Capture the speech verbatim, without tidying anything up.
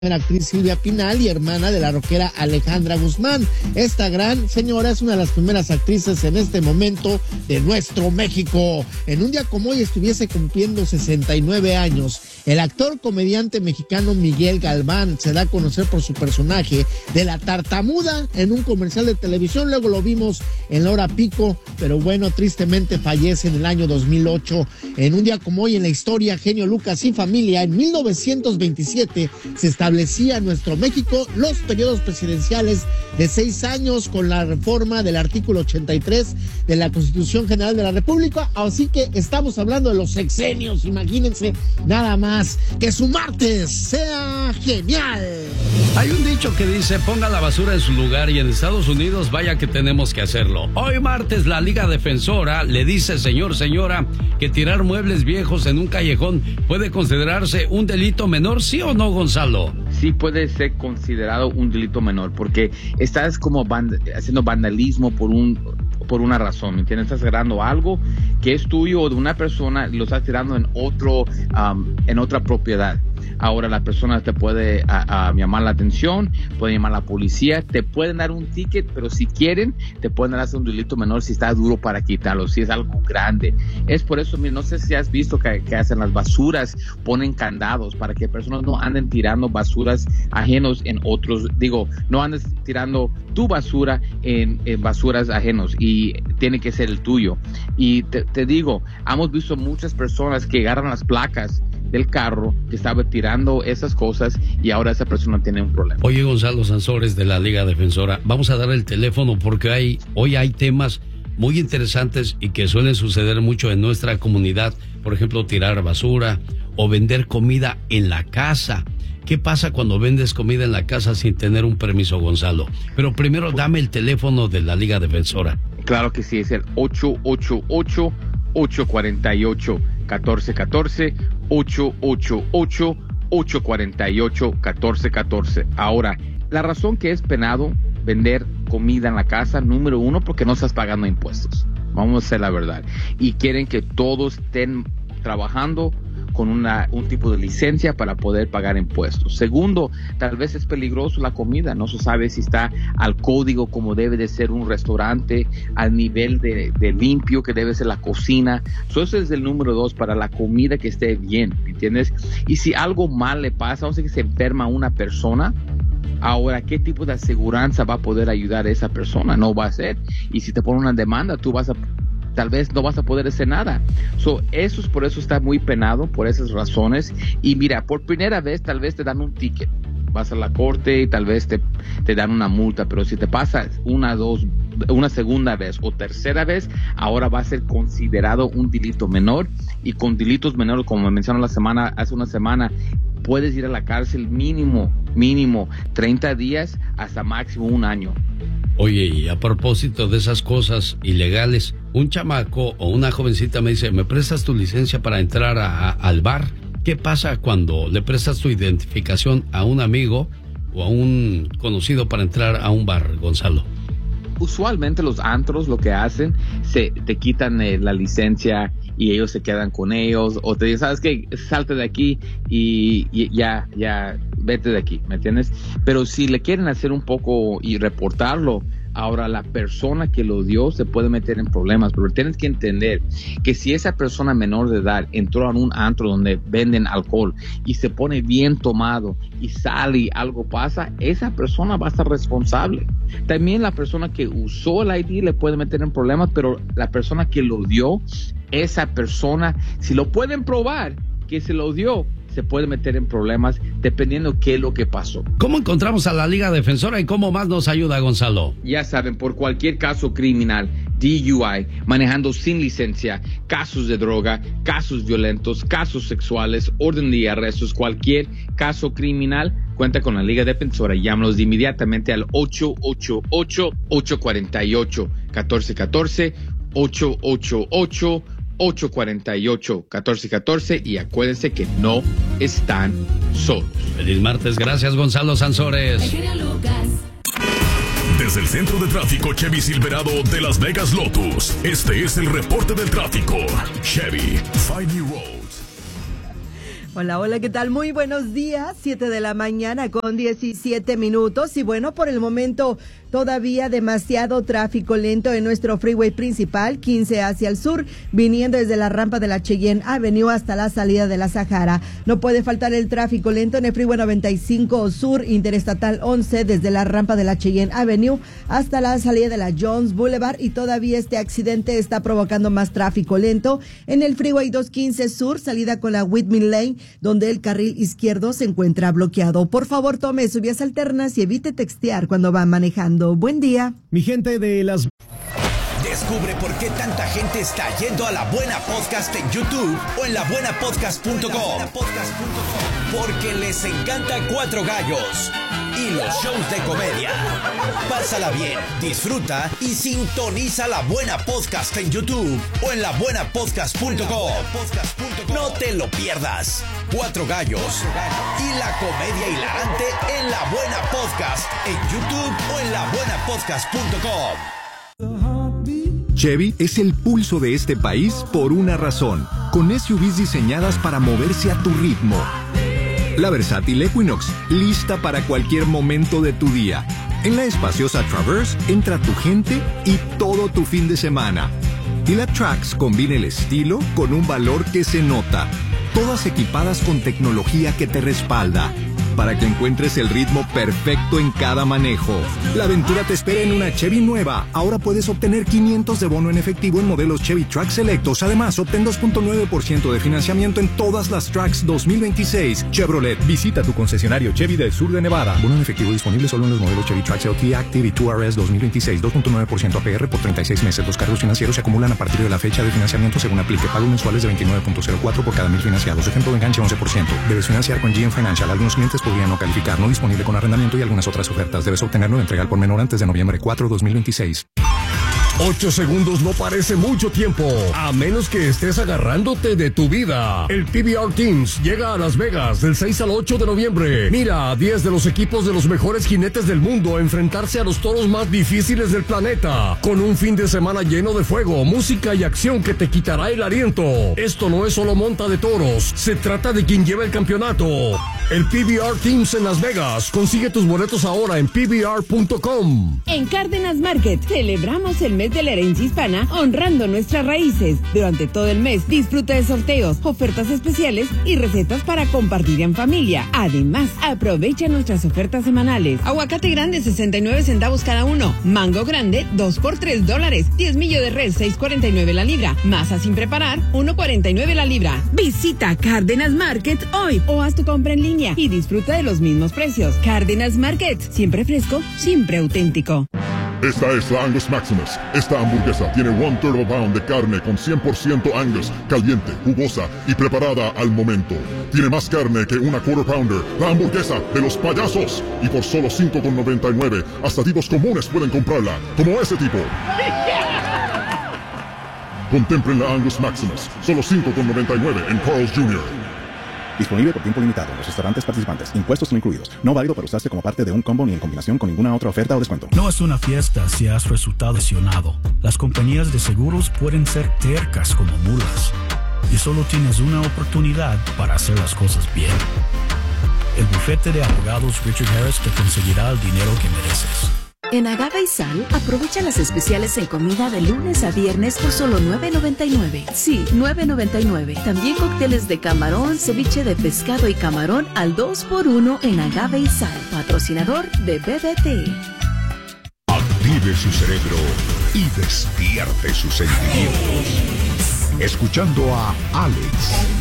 la actriz Silvia Pinal y hermana de la rockera Alejandra Guzmán. Esta gran señora es una de las primeras actrices en este momento de nuestro México. En un día como hoy estuviese cumpliendo sesenta y nueve años. El actor comediante mexicano Miguel Galván se da a conocer por su personaje de la tartamuda en un comercial de televisión. Luego lo vimos en la hora pico, pero bueno, tristemente fallece en el año dos mil ocho. En un día como hoy en la historia, genio Lucas y familia, en mil novecientos veintisiete se establecía en nuestro México los periodos presidenciales de seis años con la reforma del artículo ochenta y tres de la Constitución General de la República. Así que estamos hablando de los sexenios. Imagínense nada más. Que su martes sea genial. Hay un dicho que dice: ponga la basura en su lugar, y en Estados Unidos vaya que tenemos que hacerlo. Hoy martes la Liga Defensora le dice: señor, señora, que tirar muebles viejos en un callejón puede considerarse un delito menor, ¿sí o no, Gonzalo? Sí puede ser considerado un delito menor, porque estás como vand- haciendo vandalismo por un por una razón, ¿me entiendes? Estás agarrando algo que es tuyo o de una persona y lo estás tirando en otro um, en otra propiedad. Ahora la persona te puede a, a llamar la atención, puede llamar a la policía, te pueden dar un ticket, pero si quieren, te pueden hacer un delito menor si está duro para quitarlo, si es algo grande. Es por eso, mira, no sé si has visto que, que hacen las basuras, ponen candados para que personas no anden tirando basuras ajenos en otros, digo, no andes tirando tu basura en, en basuras ajenos, y tiene que ser el tuyo. Y te, te digo, hemos visto muchas personas que agarran las placas del carro que estaba tirando esas cosas y ahora esa persona tiene un problema. Oye, Gonzalo Sansores de la Liga Defensora, vamos a dar el teléfono porque hay, hoy hay temas muy interesantes y que suelen suceder mucho en nuestra comunidad. Por ejemplo, tirar basura o vender comida en la casa. ¿Qué pasa cuando vendes comida en la casa sin tener un permiso, Gonzalo? Pero primero dame el teléfono de la Liga Defensora. Claro que sí, es el ocho ocho ocho, ocho cuatro ocho, uno cuatro uno cuatro, ocho ocho ocho, ocho cuatro ocho, uno cuatro uno cuatro. Ahora, la razón que es penado vender comida en la casa, número uno, porque no estás pagando impuestos. Vamos a hacer la verdad. Y quieren que todos estén trabajando con una, un tipo de licencia para poder pagar impuestos. Segundo, tal vez es peligroso la comida, no se sabe si está al código como debe de ser un restaurante, al nivel de, de limpio que debe ser la cocina. So, ese es el número dos, para la comida que esté bien, ¿me entiendes? Y si algo mal le pasa, o sea que se enferma una persona, ahora, ¿qué tipo de aseguranza va a poder ayudar a esa persona? No va a ser. Y si te ponen una demanda, tú vas a tal vez no vas a poder hacer nada. So, eso es por eso está muy penado, por esas razones. Y mira, por primera vez tal vez te dan un ticket. Vas a la corte y tal vez te, te dan una multa, pero si te pasa una, dos, una segunda vez o tercera vez, ahora va a ser considerado un delito menor. Y con delitos menores, como me mencionó la semana, hace una semana, puedes ir a la cárcel mínimo, mínimo treinta días hasta máximo un año. Oye, y a propósito de esas cosas ilegales, un chamaco o una jovencita me dice: ¿me prestas tu licencia para entrar a, a, al bar? ¿Qué pasa cuando le prestas tu identificación a un amigo o a un conocido para entrar a un bar, Gonzalo? Usualmente los antros lo que hacen, se te quitan eh, la licencia y ellos se quedan con ellos, o te dicen: ¿sabes qué? Salte de aquí y, y ya, ya, vete de aquí, ¿me entiendes? Pero si le quieren hacer un poco y reportarlo, ahora la persona que lo dio se puede meter en problemas, pero tienes que entender que si esa persona menor de edad entró a un antro donde venden alcohol y se pone bien tomado y sale y algo pasa, esa persona va a estar responsable. También la persona que usó el I D le puede meter en problemas, pero la persona que lo dio, esa persona, si lo pueden probar que se lo dio, se puede meter en problemas dependiendo qué es lo que pasó. ¿Cómo encontramos a la Liga Defensora y cómo más nos ayuda, Gonzalo? Ya saben, por cualquier caso criminal, D U I, manejando sin licencia, casos de droga, casos violentos, casos sexuales, orden de arrestos, cualquier caso criminal, cuenta con la Liga Defensora. Llámanos de inmediatamente al ocho ocho ocho, ocho cuatro ocho, uno cuatro uno cuatro, ocho ocho ocho, ocho cuatro ocho, uno cuatro uno cuatro, y acuérdense que no están solos. Feliz martes, gracias Gonzalo Sansores. Desde el centro de tráfico Chevy Silverado de Las Vegas Lotus, este es el reporte del tráfico. Chevy, Find New Roads. Hola, hola, ¿qué tal? Muy buenos días, siete de la mañana con diecisiete minutos y bueno, por el momento todavía demasiado tráfico lento en nuestro freeway principal, quince hacia el sur, viniendo desde la rampa de la Cheyenne Avenue hasta la salida de la Sahara. No puede faltar el tráfico lento en el freeway noventa y cinco sur, interestatal once, desde la rampa de la Cheyenne Avenue hasta la salida de la Jones Boulevard, y todavía este accidente está provocando más tráfico lento en el freeway doscientos quince sur, salida con la Whitman Lane, donde el carril izquierdo se encuentra bloqueado. Por favor, tome sus vías alternas y evite textear cuando va manejando. Buen día. Mi gente de las... Descubre por qué tanta gente está yendo a La Buena Podcast en YouTube o en la buena podcast punto com. Porque les encanta Cuatro Gallos y los shows de comedia. Pásala bien, disfruta y sintoniza La Buena Podcast en YouTube o en la buena podcast punto com. No te lo pierdas. Cuatro Gallos y la comedia hilarante en La Buena Podcast en YouTube o en la buena podcast punto com. Chevy es el pulso de este país por una razón, con S U Vs diseñadas para moverse a tu ritmo. La versátil Equinox, lista para cualquier momento de tu día. En la espaciosa Traverse entra tu gente y todo tu fin de semana. Y la Trax combina el estilo con un valor que se nota. Todas equipadas con tecnología que te respalda, para que encuentres el ritmo perfecto en cada manejo. La aventura te espera en una Chevy nueva. Ahora puedes obtener quinientos de bono en efectivo en modelos Chevy Trax selectos. Además, obtén dos punto nueve por ciento de financiamiento en todas las Trax dos mil veintiséis. Chevrolet. Visita tu concesionario Chevy del sur de Nevada. Bono en efectivo disponible solo en los modelos Chevy Trax L T Active y dos R S dos mil veintiséis. dos punto nueve por ciento A P R por treinta y seis meses. Los cargos financieros se acumulan a partir de la fecha de financiamiento según aplique. Pagos mensuales de veintinueve punto cero cuatro por cada mil financiados. Ejemplo de enganche once por ciento. Debes financiar con G M Financial. Algunos clientes podrían no calificar. No disponible con arrendamiento y algunas otras ofertas. Debes obtenerlo de entrega al por menor antes de noviembre cuatro, dos mil veintiséis. Ocho segundos no parece mucho tiempo, a menos que estés agarrándote de tu vida. El P B R Teams llega a Las Vegas del seis al ocho de noviembre. Mira a diez de los equipos de los mejores jinetes del mundo enfrentarse a los toros más difíciles del planeta, con un fin de semana lleno de fuego, música y acción que te quitará el aliento. Esto no es solo monta de toros, se trata de quien lleva el campeonato. El P B R Teams en Las Vegas. Consigue tus boletos ahora en P B R punto com. En Cárdenas Market celebramos el mes de la herencia hispana honrando nuestras raíces. Durante todo el mes disfruta de sorteos, ofertas especiales y recetas para compartir en familia. Además, aprovecha nuestras ofertas semanales. Aguacate grande sesenta y nueve centavos cada uno. Mango grande dos por tres dólares. Diezmillo de res seis cuarenta y nueve la libra. Masa sin preparar uno cuarenta y nueve la libra. Visita Cárdenas Market hoy o haz tu compra en línea y disfruta de los mismos precios. Cárdenas Market, siempre fresco, siempre auténtico. Esta es la Angus Maximus. Esta hamburguesa tiene one third of a pound de carne con cien por ciento Angus, caliente, jugosa y preparada al momento. Tiene más carne que una quarter pounder, la hamburguesa de los payasos. Y por solo cinco con noventa y nueve, hasta tipos comunes pueden comprarla, como ese tipo. Contemplen la Angus Maximus, solo cinco con noventa y nueve en Carl's junior Disponible por tiempo limitado en los restaurantes participantes. Impuestos no incluidos. No válido para usarse como parte de un combo ni en combinación con ninguna otra oferta o descuento. No es una fiesta si has resultado lesionado. Las compañías de seguros pueden ser tercas como mulas. Y solo tienes una oportunidad para hacer las cosas bien. El bufete de abogados Richard Harris te conseguirá el dinero que mereces. En Agave y Sal, aprovecha las especiales en comida de lunes a viernes por solo nueve noventa y nueve. Sí, nueve noventa y nueve. También cócteles de camarón, ceviche de pescado y camarón al dos por uno en Agave y Sal. Patrocinador de B B T. Active su cerebro y despierte sus sentimientos. Escuchando a Alex